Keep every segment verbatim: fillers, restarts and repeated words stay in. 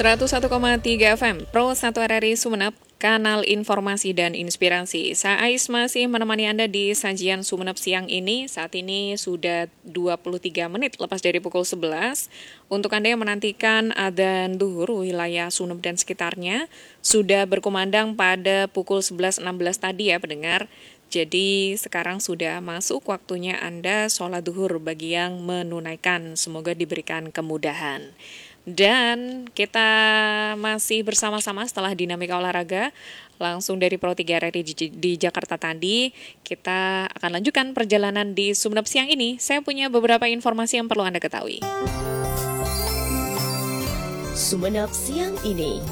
seratus satu koma tiga F M, Pro satu R R I Sumeneb, kanal informasi dan inspirasi. Saya Ais masih menemani Anda di sajian Sumeneb siang ini. Saat ini sudah dua puluh tiga menit lepas dari pukul sebelas. Untuk Anda yang menantikan adzan duhur wilayah Sumeneb dan sekitarnya, sudah berkumandang pada pukul sebelas enam belas tadi ya pendengar. Jadi sekarang sudah masuk waktunya Anda sholat duhur bagi yang menunaikan. Semoga diberikan kemudahan. Dan kita masih bersama-sama setelah dinamika olahraga langsung dari Pro tiga R R I di, di Jakarta tadi. Kita akan lanjutkan perjalanan di Sumeneb siang ini. Saya punya beberapa informasi yang perlu Anda ketahui. Sumeneb siang ini.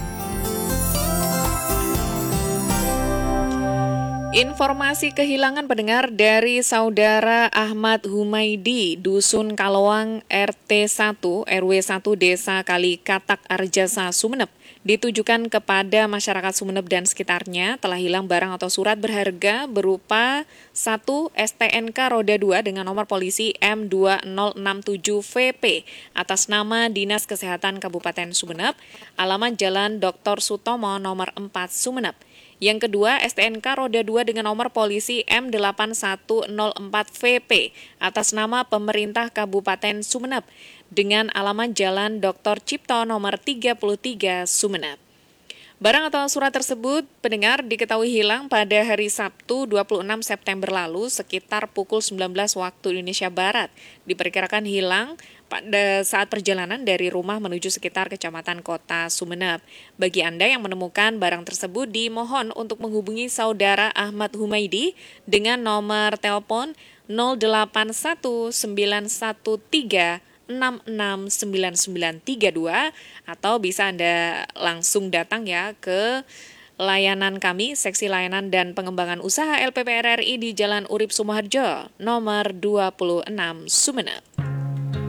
Informasi kehilangan pendengar dari saudara Ahmad Humaidi, Dusun Kalawang R T satu R W satu Desa Kali Katak Arjasa Sumeneb, ditujukan kepada masyarakat Sumeneb dan sekitarnya telah hilang barang atau surat berharga berupa satu S T N K roda dua dengan nomor polisi M dua nol enam tujuh V P atas nama Dinas Kesehatan Kabupaten Sumeneb, alamat Jalan Doktor Sutomo nomor empat Sumeneb. Yang kedua, S T N K roda dua dengan nomor polisi M delapan satu nol empat V P atas nama pemerintah Kabupaten Sumeneb dengan alamat Jalan Doktor Cipto nomor tiga puluh tiga Sumeneb. Barang atau surat tersebut, pendengar, diketahui hilang pada hari Sabtu dua puluh enam September lalu sekitar pukul sembilan belas waktu Indonesia Barat. Diperkirakan hilang pada saat perjalanan dari rumah menuju sekitar Kecamatan Kota Sumeneb. Bagi Anda yang menemukan barang tersebut, dimohon untuk menghubungi saudara Ahmad Humaidi dengan nomor telepon nol delapan satu sembilan satu tiga enam enam sembilan sembilan tiga dua atau bisa Anda langsung datang ya ke layanan kami, Seksi Layanan dan Pengembangan Usaha L P P R R I di Jalan Urip Sumoharjo, nomor dua puluh enam Sumeneb.